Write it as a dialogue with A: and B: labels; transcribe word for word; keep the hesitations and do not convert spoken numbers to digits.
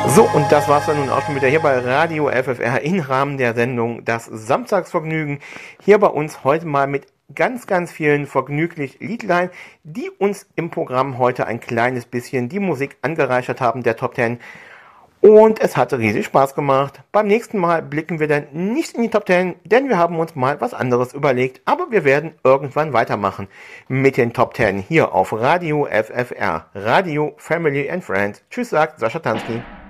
A: So, und das war's dann nun auch schon wieder hier bei Radio F F R im Rahmen der Sendung Das Samstagsvergnügen. Hier bei uns heute mal mit ganz, ganz vielen vergnüglich Liedlein, die uns im Programm heute ein kleines bisschen die Musik angereichert haben, der Top Ten. Und es hatte riesig Spaß gemacht. Beim nächsten Mal blicken wir dann nicht in die Top Ten, denn wir haben uns mal was anderes überlegt. Aber wir werden irgendwann weitermachen mit den Top Ten hier auf Radio F F R. Radio Family and Friends. Tschüss, sagt Sascha Tansky.